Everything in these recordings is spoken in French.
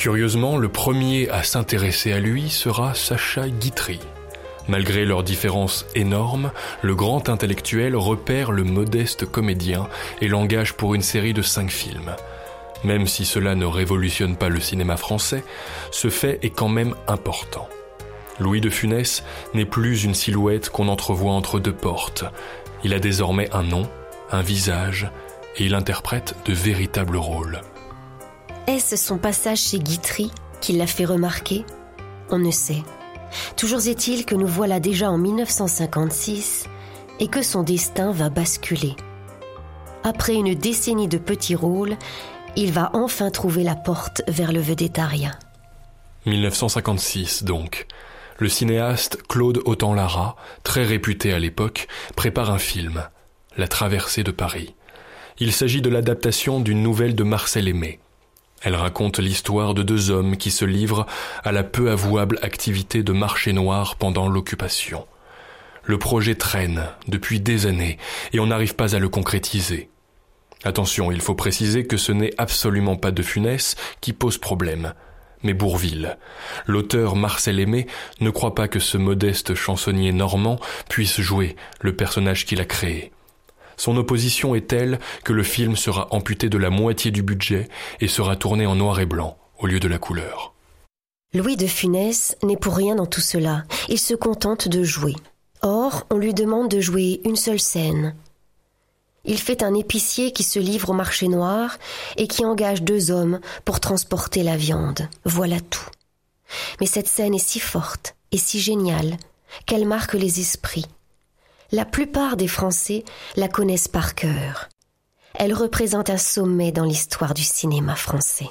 Curieusement, le premier à s'intéresser à lui sera Sacha Guitry. Malgré leurs différences énormes, le grand intellectuel repère le modeste comédien et l'engage pour une série de 5 films. Même si cela ne révolutionne pas le cinéma français, ce fait est quand même important. Louis de Funès n'est plus une silhouette qu'on entrevoit entre 2 portes. Il a désormais un nom, un visage, et il interprète de véritables rôles. Est-ce son passage chez Guitry qui l'a fait remarquer ? On ne sait. Toujours est-il que nous voilà déjà en 1956 et que son destin va basculer. Après une décennie de petits rôles, il va enfin trouver la porte vers le vedettariat. 1956 donc. Le cinéaste Claude Autant-Lara, très réputé à l'époque, prépare un film, La Traversée de Paris. Il s'agit de l'adaptation d'une nouvelle de Marcel Aimé. Elle raconte l'histoire de 2 hommes qui se livrent à la peu avouable activité de marché noir pendant l'occupation. Le projet traîne depuis des années et on n'arrive pas à le concrétiser. Attention, il faut préciser que ce n'est absolument pas de Funès qui pose problème, mais Bourvil. L'auteur Marcel Aimé ne croit pas que ce modeste chansonnier normand puisse jouer le personnage qu'il a créé. Son opposition est telle que le film sera amputé de la moitié du budget et sera tourné en noir et blanc au lieu de la couleur. Louis de Funès n'est pour rien dans tout cela. Il se contente de jouer. Or, on lui demande de jouer une seule scène. Il fait un épicier qui se livre au marché noir et qui engage 2 hommes pour transporter la viande. Voilà tout. Mais cette scène est si forte et si géniale qu'elle marque les esprits. La plupart des Français la connaissent par cœur. Elle représente un sommet dans l'histoire du cinéma français.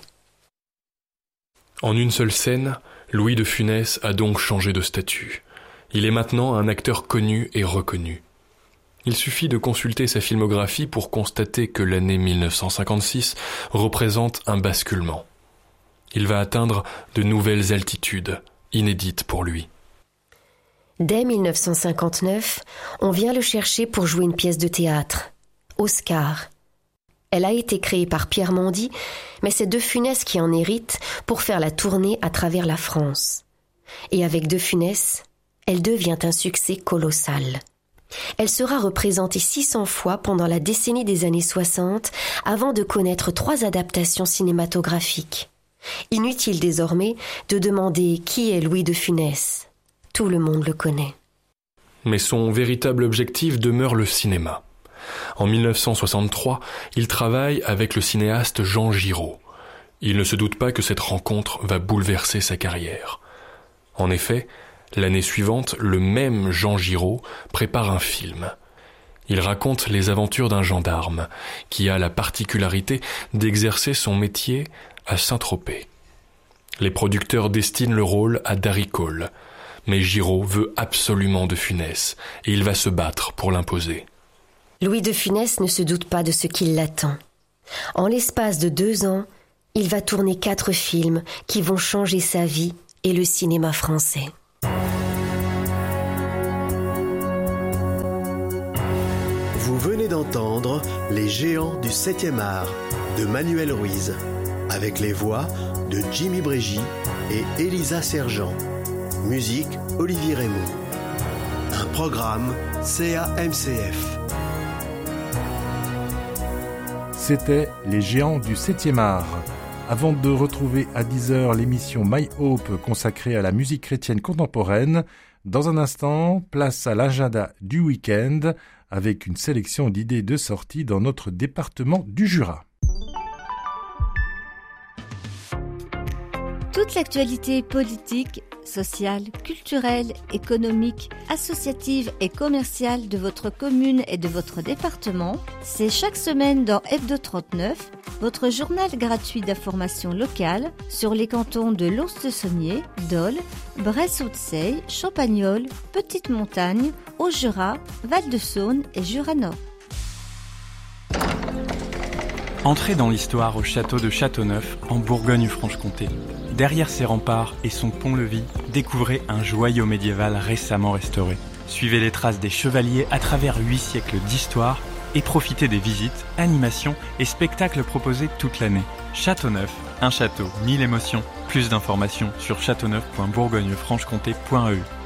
En une seule scène, Louis de Funès a donc changé de statut. Il est maintenant un acteur connu et reconnu. Il suffit de consulter sa filmographie pour constater que l'année 1956 représente un basculement. Il va atteindre de nouvelles altitudes, inédites pour lui. Dès 1959, on vient le chercher pour jouer une pièce de théâtre, Oscar. Elle a été créée par Pierre Mondy, mais c'est De Funès qui en hérite pour faire la tournée à travers la France. Et avec De Funès, elle devient un succès colossal. Elle sera représentée 600 fois pendant la décennie des années 60 avant de connaître 3 adaptations cinématographiques. Inutile désormais de demander qui est Louis de Funès. Tout le monde le connaît. Mais son véritable objectif demeure le cinéma. En 1963, il travaille avec le cinéaste Jean Giraud. Il ne se doute pas que cette rencontre va bouleverser sa carrière. En effet, l'année suivante, le même Jean Giraud prépare un film. Il raconte les aventures d'un gendarme qui a la particularité d'exercer son métier à Saint-Tropez. Les producteurs destinent le rôle à Darry Cole, mais Giraud veut absolument de Funès et il va se battre pour l'imposer. Louis de Funès ne se doute pas de ce qui l'attend. En l'espace de 2 ans, il va tourner 4 films qui vont changer sa vie et le cinéma français. Vous venez d'entendre Les Géants du 7e art de Manuel Ruiz, avec les voix de Jimmy Brégy et Elisa Sergent. Musique Olivier Raymond. Un programme CAMCF. C'était Les Géants du 7e art. Avant de retrouver à 10h l'émission My Hope consacrée à la musique chrétienne contemporaine, dans un instant, place à l'agenda du week-end avec une sélection d'idées de sortie dans notre département du Jura. Toute l'actualité politique, sociale, culturelle, économique, associative et commerciale de votre commune et de votre département, c'est chaque semaine dans Hebdo 39, votre journal gratuit d'information locale sur les cantons de Lons-le-Saunier, Dole, Bresse-Haute-Seille, Champagnole, Petite-Montagne, Haut-Jura, Val-de-Saône et Jura-Nord. Entrez dans l'histoire au château de Châteauneuf, en Bourgogne-Franche-Comté. Derrière ses remparts et son pont-levis, découvrez un joyau médiéval récemment restauré. Suivez les traces des chevaliers à travers 8 siècles d'histoire et profitez des visites, animations et spectacles proposés toute l'année. Châteauneuf, Un château, 1000 émotions. Plus d'informations sur châteauneuf.bourgognefranchecomté.eu.